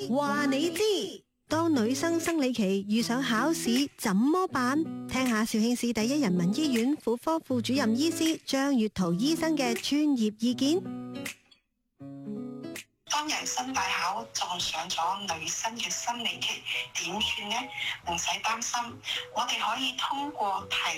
話你知，當女生生理期遇上考試怎麼辦？聽下肇慶市第一人民醫院婦科副主任醫師張月桃醫生嘅專業意見。 當人生大考撞上咗女生嘅生理期，點算呢？唔使擔心，我哋可以通過提